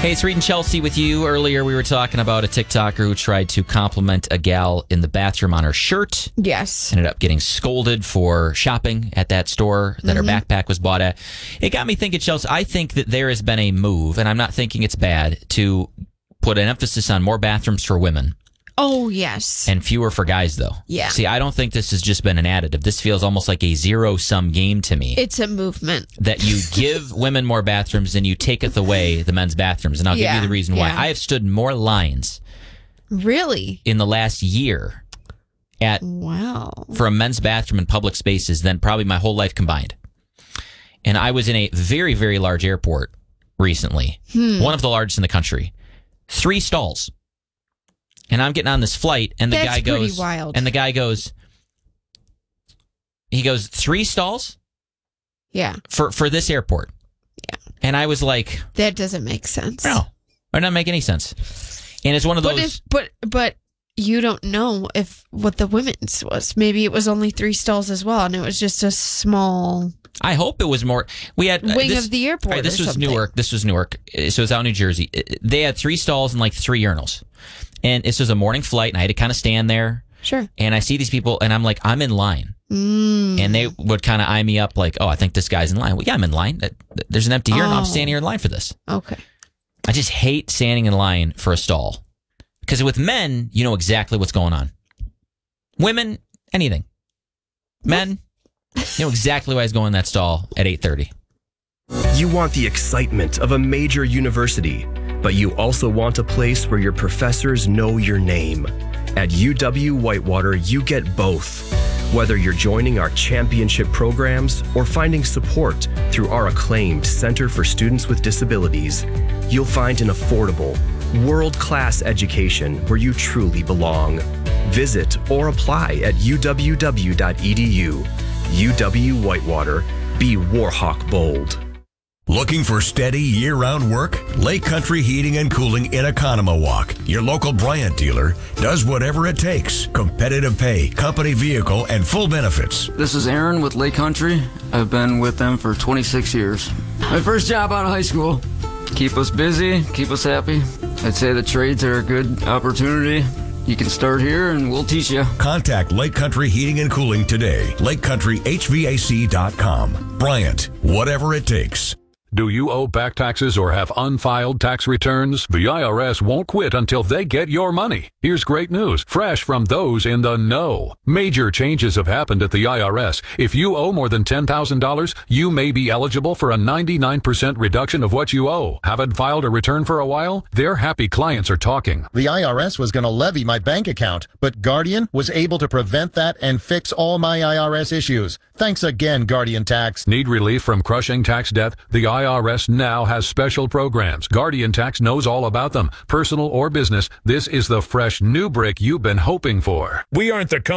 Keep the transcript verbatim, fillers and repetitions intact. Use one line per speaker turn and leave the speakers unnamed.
Hey, it's Reed and Chelsea with you. Earlier, we were talking about a TikToker who tried to compliment a gal in the bathroom on her shirt.
Yes.
Ended up getting scolded for shopping at that store that mm-hmm. her backpack was bought at. It got me thinking, Chelsea, I think that there has been a move, and I'm not thinking it's bad, to put an emphasis on more bathrooms for women.
Oh, yes.
And fewer for guys, though.
Yeah.
See, I don't think this has just been an additive. This feels almost like a zero-sum game to me.
It's a movement.
That you give women more bathrooms and you taketh away the men's bathrooms. And I'll
yeah,
give you the reason why.
Yeah.
I have stood in more lines.
Really?
In the last year at
wow.
for a men's bathroom in public spaces than probably my whole life combined. And I was in a very, very large airport recently.
Hmm.
One of the largest in the country. Three stalls. And I'm getting on this flight, and the
That's
guy goes,
pretty wild.
and the guy goes, he goes, three stalls?
Yeah.
For for this airport.
Yeah.
And I was like,
that doesn't make sense.
No, it doesn't make any sense. And it's one of
but
those.
If, but but you don't know if what the women's was. Maybe it was only three stalls as well, and it was just a small.
I hope it was more. We had
wing
this,
of the airport.
Right, this
or
was
something.
Newark. This was Newark. So it's out in New Jersey. They had three stalls and like three urinals. And this was a morning flight, and I had to kind of stand there.
Sure.
And I see these people, and I'm like, I'm in line.
Mm.
And they would kind of eye me up like, oh, I think this guy's in line. Well, yeah, I'm in line. There's an empty urinal.
Oh.
I'm standing here in line for this.
Okay.
I just hate standing in line for a stall. Because with men, you know exactly what's going on. Women, anything. Men, you know exactly why he's going in that stall at eight thirty.
You want the excitement of a major university, but you also want a place where your professors know your name. At U W Whitewater, you get both. Whether you're joining our championship programs or finding support through our acclaimed Center for Students with Disabilities, you'll find an affordable, world-class education where you truly belong. Visit or apply at U W W dot E D U. U W Whitewater. Be Warhawk bold.
Looking for steady year-round work? Lake Country Heating and Cooling in Economowalk, your local Bryant dealer, does whatever it takes. Competitive pay, company vehicle, and full benefits.
This is Aaron with Lake Country. I've been with them for twenty-six years. My first job out of high school. Keep us busy, keep us happy. I'd say the trades are a good opportunity. You can start here and we'll teach you.
Contact Lake Country Heating and Cooling today. lake country h v a c dot com. Bryant, whatever it takes.
Do you owe back taxes or have unfiled tax returns? The I R S won't quit until they get your money. Here's great news, fresh from those in the know. Major changes have happened at the I R S. If you owe more than ten thousand dollars, you may be eligible for a ninety-nine percent reduction of what you owe. Haven't filed a return for a while? Their happy clients are talking.
The I R S was going to levy my bank account, but Guardian was able to prevent that and fix all my I R S issues. Thanks again, Guardian Tax.
Need relief from crushing tax debt? The I R S now has special programs. Guardian Tax knows all about them. Personal or business, this is the fresh new brick you've been hoping for.
We aren't the company